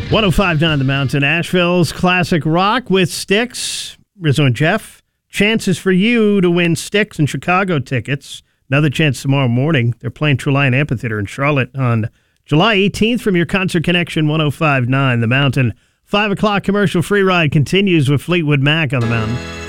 105.9 The Mountain, Asheville's classic rock with Styx. Rizzo and Jeff. Chances for you to win Styx and Chicago tickets. Another chance tomorrow morning. They're playing Treliant Amphitheater in Charlotte on July 18th from your Concert Connection 105.9 The Mountain. 5 o'clock commercial free ride continues with Fleetwood Mac on the Mountain.